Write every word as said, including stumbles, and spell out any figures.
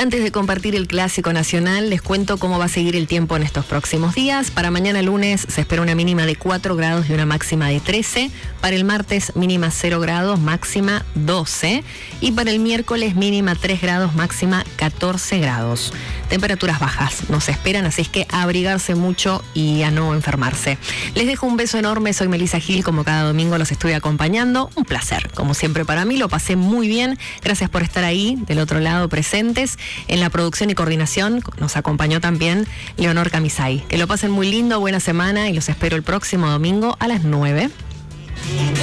Antes de compartir el clásico nacional, les cuento cómo va a seguir el tiempo en estos próximos días. Para mañana lunes se espera una mínima de cuatro grados y una máxima de trece. Para el martes mínima cero grados, máxima doce. Y para el miércoles mínima tres grados, máxima catorce grados. Temperaturas bajas nos esperan, así es que a abrigarse mucho y a no enfermarse. Les dejo un beso enorme, soy Melissa Gil, como cada domingo los estoy acompañando. Un placer, como siempre para mí, lo pasé muy bien. Gracias por estar ahí, del otro lado presentes. En la producción y coordinación nos acompañó también Leonor Camisay. Que lo pasen muy lindo, buena semana y los espero el próximo domingo a las nueve.